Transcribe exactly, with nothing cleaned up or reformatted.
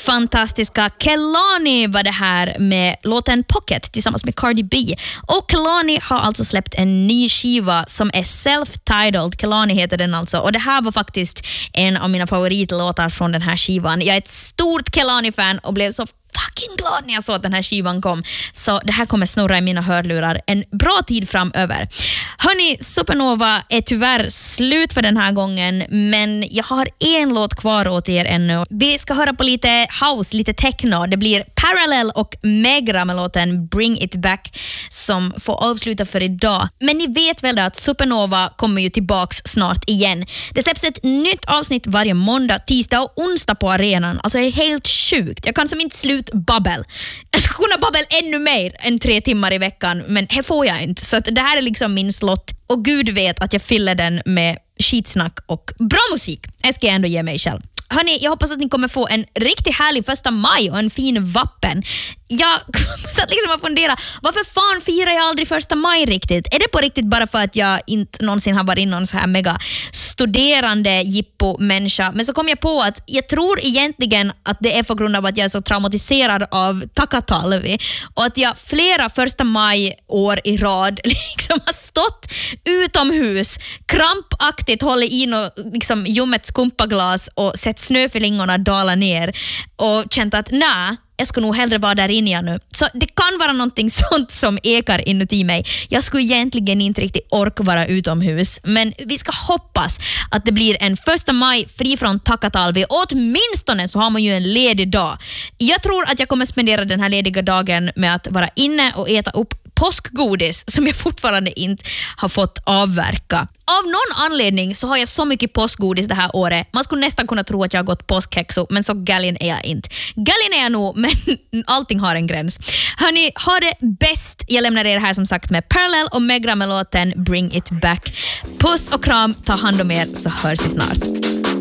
Fantastiska Kehlani var det här med låten Pocket tillsammans med Cardi B. Och Kehlani har alltså släppt en ny skiva som är self-titled. Kehlani heter den alltså. Och det här var faktiskt en av mina favoritlåtar från den här skivan. Jag är ett stort Kehlani-fan och blev så fucking glad när jag såg att den här skivan kom. Så det här kommer snurra i mina hörlurar en bra tid framöver. Hörni, Supernova är tyvärr slut för den här gången, men jag har en låt kvar åt er ännu. Vi ska höra på lite house, lite techno. Det blir Parallel och Megra med låten Bring It Back som får avsluta för idag. Men ni vet väl att Supernova kommer ju tillbaks snart igen. Det släpps ett nytt avsnitt varje måndag, tisdag och onsdag på arenan. Alltså det är helt sjukt. Jag kan som inte sluta babbel. Jag ska kunna babbel ännu mer än tre timmar i veckan, men det får jag inte. Så att det här är liksom min slott. Och Gud vet att jag fyller den med skitsnack och bra musik. Det ska jag ändå ge mig själv. Hörni, jag hoppas att ni kommer få en riktigt härlig första maj och en fin vappen. Jag satt liksom och fundera, varför fan firar jag aldrig första maj riktigt? Är det på riktigt bara för att jag inte någonsin har varit någon så här mega studerande jippo-människa? Men så kom jag på att jag tror egentligen att det är på grund av att jag är så traumatiserad av Takatalvi och att jag flera första maj år i rad liksom har stått utomhus krampaktigt, hållit in och liksom ljummet skumpaglas och sett snöflingorna dala ner och känt att nej, jag ska nog hellre vara där inne nu. Så det kan vara någonting sånt som ekar inuti mig. Jag skulle egentligen inte riktigt orka vara utomhus. Men vi ska hoppas att det blir en första maj fri från Takatalvi. Åtminstone så har man ju en ledig dag. Jag tror att jag kommer spendera den här lediga dagen med att vara inne och äta upp påskgodis som jag fortfarande inte har fått avverka. Av någon anledning så har jag så mycket påskgodis det här året. Man skulle nästan kunna tro att jag har gått påskhäxo, men så gallin är jag inte. Gallin är jag nog, men allting har en gräns. Hörni, ha det bäst. Jag lämnar er här som sagt med Parallel och Megra med låten Bring It Back. Puss och kram, ta hand om er så hörs vi snart.